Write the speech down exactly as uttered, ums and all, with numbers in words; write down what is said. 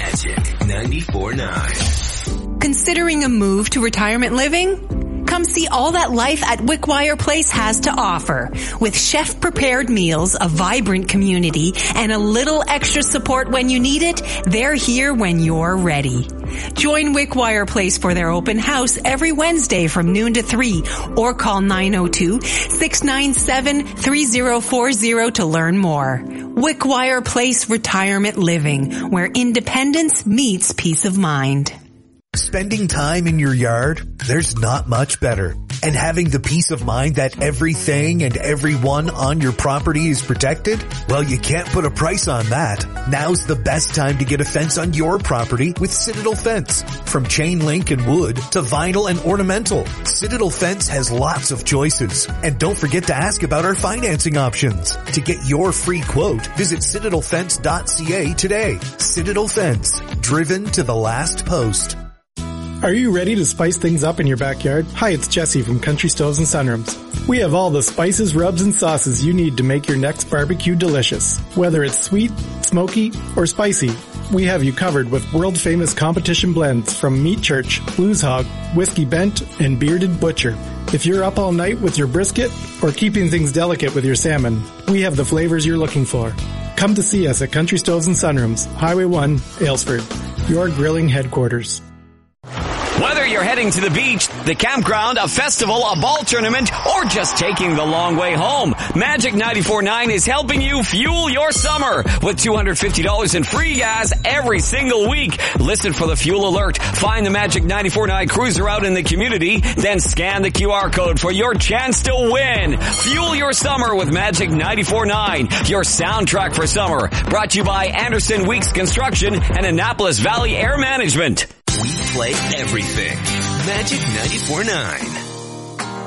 Magic ninety-four point nine. Considering a move to retirement living? Come see all that life at Wickwire Place has to offer. With chef-prepared meals, a vibrant community, and a little extra support when you need it, they're here when you're ready. Join Wickwire Place for their open house every Wednesday from noon to three, or call nine oh two, six nine seven, three oh four oh to learn more. Wickwire Place Retirement Living, where independence meets peace of mind. Spending time in your yard? There's not much better. And having the peace of mind that everything and everyone on your property is protected? Well, you can't put a price on that. Now's the best time to get a fence on your property with Citadel Fence. From chain link and wood to vinyl and ornamental, Citadel Fence has lots of choices. And don't forget to ask about our financing options. To get your free quote, visit citadel fence dot c a today. Citadel Fence, driven to the last post. Are you ready to spice things up in your backyard? Hi, it's Jesse from Country Stoves and Sunrooms. We have all the spices, rubs, and sauces you need to make your next barbecue delicious. Whether it's sweet, smoky, or spicy, we have you covered with world-famous competition blends from Meat Church, Blues Hog, Whiskey Bent, and Bearded Butcher. If you're up all night with your brisket or keeping things delicate with your salmon, we have the flavors you're looking for. Come to see us at Country Stoves and Sunrooms, Highway one, Aylesford, your grilling headquarters. Whether you're heading to the beach, the campground, a festival, a ball tournament, or just taking the long way home, Magic ninety-four point nine is helping you fuel your summer with two hundred fifty dollars in free gas every single week. Listen for the fuel alert. Find the Magic ninety-four point nine cruiser out in the community, then scan the Q R code for your chance to win. Fuel your summer with Magic ninety-four point nine, your soundtrack for summer. Brought to you by Anderson Weeks Construction and Annapolis Valley Air Management. We play everything. Magic ninety-four point nine.